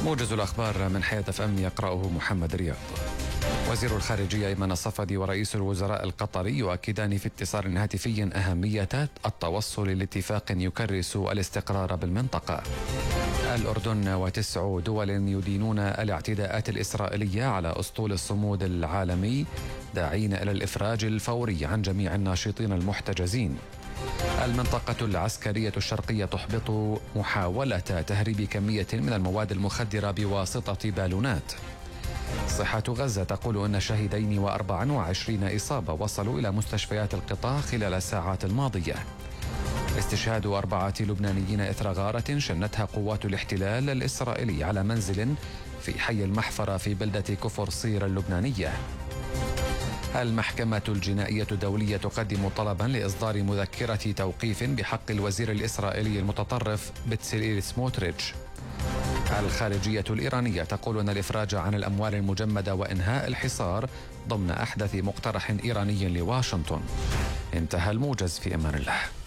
موجز الأخبار من حياة FM يقرأه محمد رياض. وزير الخارجية أيمن الصفدي ورئيس الوزراء القطري يؤكدان في اتصال هاتفي أهمية التوصل لاتفاق يكرس الاستقرار بالمنطقة. الأردن و9 دول يدينون الاعتداءات الإسرائيلية على أسطول الصمود العالمي، داعين إلى الإفراج الفوري عن جميع الناشطين المحتجزين. المنطقة العسكرية الشرقية تحبط محاولة تهريب كمية من المواد المخدرة بواسطة بالونات. صحة غزة تقول أن شهيدين و24 إصابة وصلوا إلى مستشفيات القطاع خلال الساعات الماضية. استشهاد 4 لبنانيين إثر غارة شنتها قوات الاحتلال الإسرائيلي على منزل في حي المحفرة في بلدة كفر صير اللبنانية. المحكمة الجنائية الدولية تقدم طلبا لإصدار مذكرة توقيف بحق الوزير الإسرائيلي المتطرف بتسليل سموتريتش. الخارجية الإيرانية تقول أن الإفراج عن الأموال المجمدة وإنهاء الحصار ضمن أحدث مقترح إيراني لواشنطن. انتهى الموجز، في أمان الله.